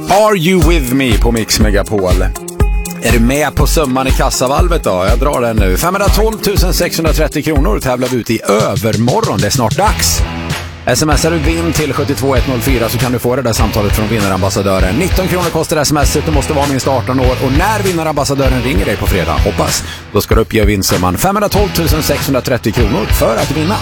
Are You With Me på Mix Megapol. Är du med på summan i kassavalvet då? Jag drar den nu. 512 630 kronor tävlar vi ut i övermorgon. Det är snart dags. Smsar du vinn till 72104 så kan du få det där samtalet från vinnarambassadören. 19 kronor kostar smset, du måste vara minst 18 år. Och när vinnarambassadören ringer dig på fredag, hoppas, då ska du uppge vinstsumman 512 630 kronor för att vinna.